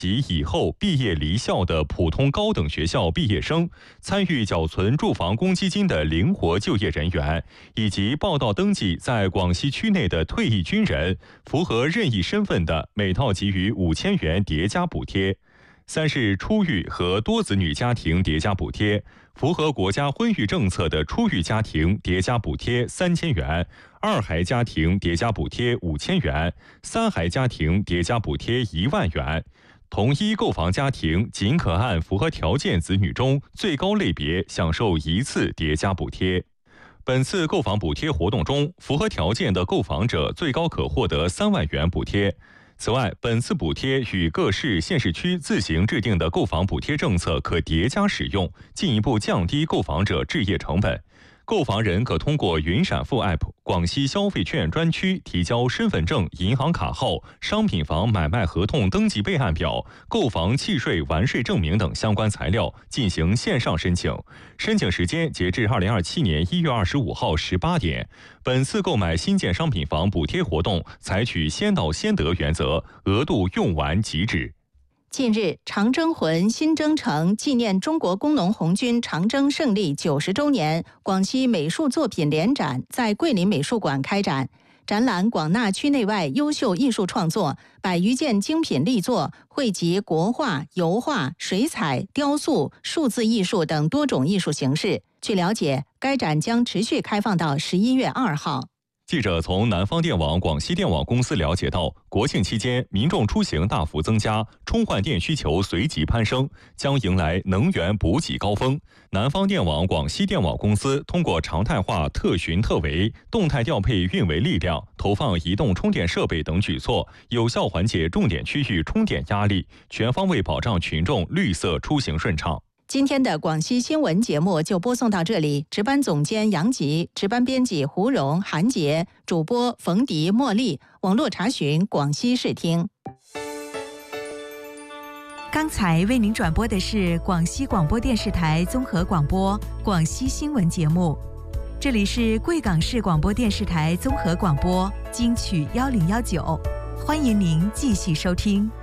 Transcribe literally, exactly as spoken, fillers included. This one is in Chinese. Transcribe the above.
及以后毕业离校的普通高等学校毕业生，参与缴存住房公积金的灵活就业人员，以及报到登记在广西区内的退役军人，符合任意身份的，每套给予五千元叠加补贴。三是出育和多子女家庭叠加补贴，符合国家婚育政策的出育家庭叠加补贴三千元，二孩家庭叠加补贴五千元，三孩家庭叠加补贴一万元。同一购房家庭仅可按符合条件子女中最高类别享受一次叠加补贴。本次购房补贴活动中，符合条件的购房者最高可获得三万元补贴。此外，本次补贴与各市、县市区自行制定的购房补贴政策可叠加使用，进一步降低购房者置业成本。购房人可通过云闪付 App、广西消费券专区提交身份证、银行卡号、商品房买卖合同登记备案表、购房契税完税证明等相关材料进行线上申请。申请时间截至二零二七年一月二十五号十八点。本次购买新建商品房补贴活动采取先到先得原则，额度用完即止。 近日，长征魂新征程纪念中国工农红军长征胜利九十周年广西美术作品联展在桂林美术馆开展，展览广纳区内外优秀艺术创作，百余件精品力作，汇集国画、油画、水彩、雕塑、数字艺术等多种艺术形式。据了解，该展将持续开放到十一月二号。 记者从南方电网、广西电网公司了解到，国庆期间民众出行大幅增加，充换电需求随即攀升，将迎来能源补给高峰。南方电网、广西电网公司通过常态化特巡特围、动态调配运维力量、投放移动充电设备等举措，有效缓解重点区域充电压力，全方位保障群众绿色出行顺畅。 今天的广西新闻节目就播送到这里，值班总监杨吉，值班编辑胡荣、韩杰，主播冯迪、茉莉，网络查询广西视听。 刚才为您转播的是广西广播电视台综合广播广西新闻节目，这里是贵港市广播电视台综合广播金曲幺零幺九，欢迎您继续收听。